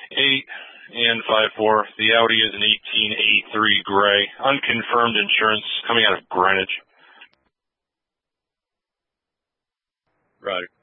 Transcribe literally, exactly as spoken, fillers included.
eight and five four. The Audi is an eighteen eighty-three gray, unconfirmed insurance coming out of Greenwich. Right.